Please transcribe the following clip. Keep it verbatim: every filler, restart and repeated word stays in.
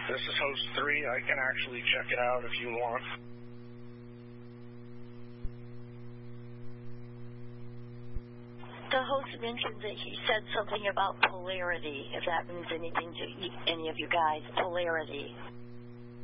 This is host three. I can actually check it out if you want. The host mentioned that he said something about polarity, if that means anything to any of you guys. Polarity.